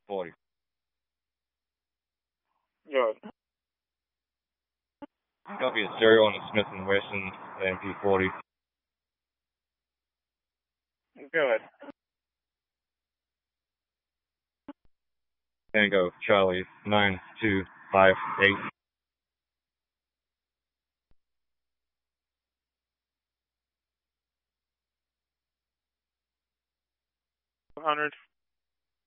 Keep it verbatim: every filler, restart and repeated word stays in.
forty. Good. Copy a stereo on the Smith and Wesson M P forty. Good. Tango Charlie nine two five eight. two hundred.